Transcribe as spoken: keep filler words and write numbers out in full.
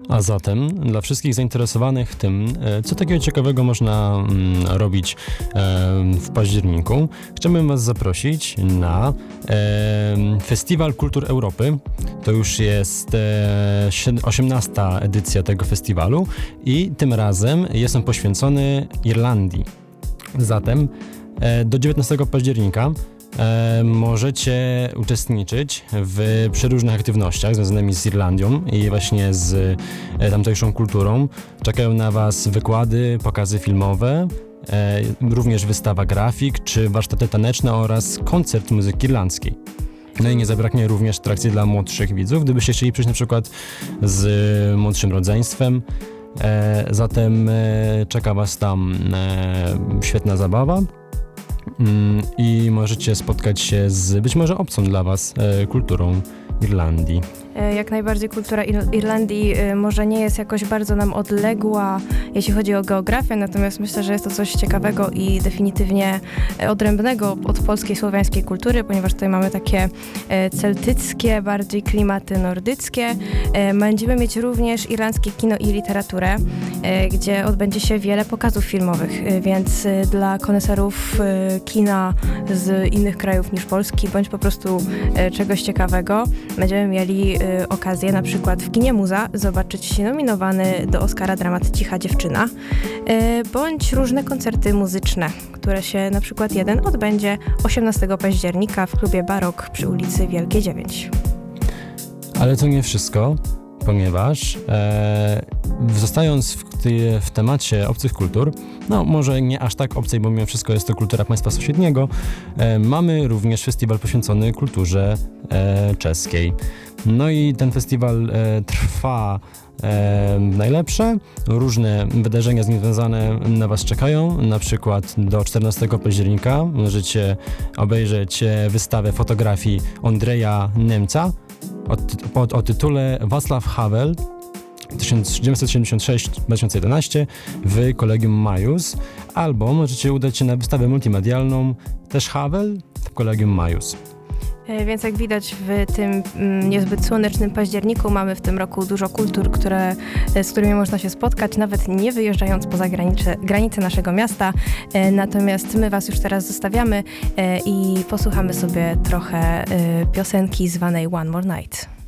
A zatem dla wszystkich zainteresowanych tym, co takiego ciekawego można mm, robić e, w październiku, chciałbym Was zaprosić na e, Festiwal Kultur Europy. To już jest e, osiemnasta edycja tego festiwalu i tym razem jest on poświęcony Irlandii. Zatem e, do dziewiętnastego października E, możecie uczestniczyć w przeróżnych aktywnościach związanymi z Irlandią i właśnie z e, tamtejszą kulturą. Czekają na Was wykłady, pokazy filmowe, e, również wystawa grafik czy warsztaty taneczne oraz koncert muzyki irlandzkiej. No i nie zabraknie również atrakcji dla młodszych widzów, gdybyście chcieli przyjść na przykład z młodszym rodzeństwem. E, zatem e, czeka Was tam e, świetna zabawa. I możecie spotkać się z być może obcą dla Was e, kulturą Irlandii. Jak najbardziej kultura Ir- Irlandii y, może nie jest jakoś bardzo nam odległa, jeśli chodzi o geografię, natomiast myślę, że jest to coś ciekawego i definitywnie odrębnego od polskiej, słowiańskiej kultury, ponieważ tutaj mamy takie e, celtyckie, bardziej klimaty nordyckie. E, będziemy mieć również irlandzkie kino i literaturę, e, gdzie odbędzie się wiele pokazów filmowych, e, więc e, dla koneserów e, kina z innych krajów niż Polski, bądź po prostu e, czegoś ciekawego, będziemy mieli e, okazję na przykład w kinie Muza zobaczyć nominowany do Oscara dramat Cicha dziewczyna, e, bądź różne koncerty muzyczne, które się na przykład jeden odbędzie osiemnastego października w klubie Barok przy ulicy Wielkie dziewięć. Ale to nie wszystko, ponieważ e, zostając w, ty, w temacie obcych kultur, no może nie aż tak obcej, bo mimo wszystko jest to kultura państwa sąsiedniego, e, mamy również festiwal poświęcony kulturze e, czeskiej. No i ten festiwal e, trwa e, najlepsze. Różne wydarzenia z nim związane na Was czekają. Na przykład do czternastego października możecie obejrzeć wystawę fotografii Ondreja Nemca o, o, o tytule Václav Havel tysiąc dziewięćset siedemdziesiąt sześć do dwa tysiące jedenaście w Kolegium Majus, albo możecie udać się na wystawę multimedialną też Havel w Kolegium Majus. Więc jak widać w tym niezbyt słonecznym październiku mamy w tym roku dużo kultur, które, z którymi można się spotkać, nawet nie wyjeżdżając poza granice, granice naszego miasta. Natomiast my Was już teraz zostawiamy i posłuchamy sobie trochę piosenki zwanej One More Night.